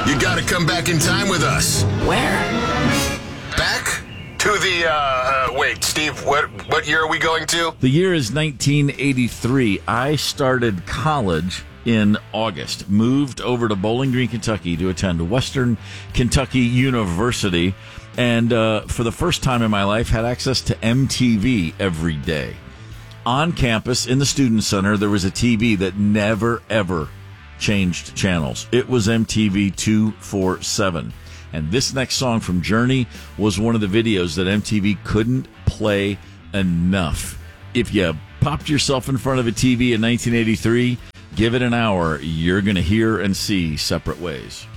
You gotta come back in time with us. Where? Back to the, wait, Steve, what year are we going to? The year is 1983. I started college in August, moved over to Bowling Green, Kentucky to attend Western Kentucky University, and for the first time in my life had access to MTV every day. On campus, in the Student Center, there was a TV that never, ever changed channels. It was MTV 247. And this next song from Journey was one of the videos that MTV couldn't play enough. If you popped yourself in front of a TV in 1983, give it an hour, you're going to hear and see Separate Ways.